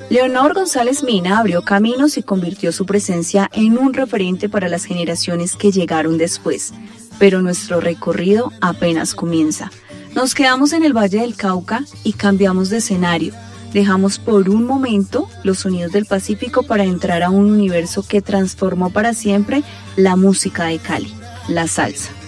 Leonor González Mina abrió caminos y convirtió su presencia en un referente para las generaciones que llegaron después. Pero nuestro recorrido apenas comienza. Nos quedamos en el Valle del Cauca y cambiamos de escenario. Dejamos por un momento los sonidos del Pacífico para entrar a un universo que transformó para siempre la música de Cali, la salsa.